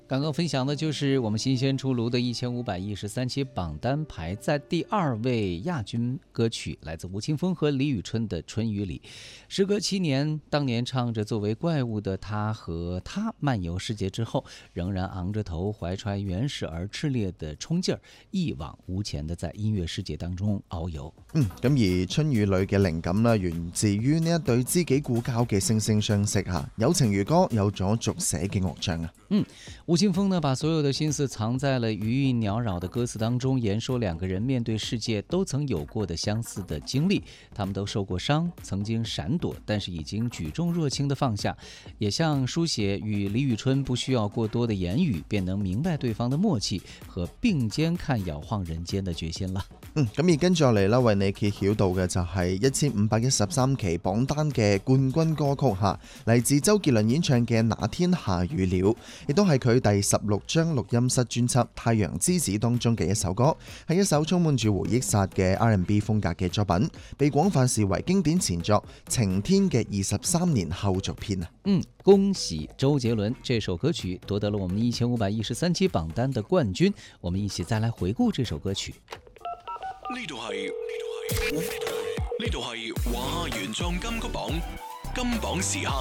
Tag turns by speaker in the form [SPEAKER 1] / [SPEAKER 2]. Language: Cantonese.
[SPEAKER 1] 刚刚分享的就是我们新鲜出炉的1513期榜单排在第2位亚军歌曲，来自吴青峰和李宇春的《春雨里》。时隔7年，当年唱着作为怪物的他和他漫游世界之後，仍然昂着頭，懷揣原始而熾烈的衝勁兒，一往無前的在音樂世界當中遨遊。
[SPEAKER 2] 咁而春雨裏嘅靈感啦，源自於呢一對知己故交嘅惺惺相惜嚇，有情如歌，有咗續寫嘅樂章啊。
[SPEAKER 1] 吳青峰呢，把所有的心思藏在了餘韻裊擾的歌詞當中，言說2個人面對世界都曾有過的相似的經歷，他們都受過傷，曾經閃躲，但是已經舉重若輕的放下，也像書寫與李宇春不需要過多的言語，便能明白對方的默契和並肩看搖晃人間的決心了。
[SPEAKER 2] 咁而跟住落嚟啦，為你揭曉到嘅就係1513期榜單嘅冠軍歌曲嚇，嚟自周杰倫演唱嘅《那天下雨了》，亦都係佢第16張錄音室專輯《太陽之子》當中嘅一首歌，係一首充滿住回憶殺嘅 R&B 風格嘅作品，被廣泛視為經典前作《晴天》嘅23年後續篇啊。
[SPEAKER 1] 恭喜周杰倫，這首歌曲奪得了我們1513期榜單的冠軍。我們一起再來回顧這首歌曲。
[SPEAKER 3] 呢度係華夏原創金曲榜金榜時刻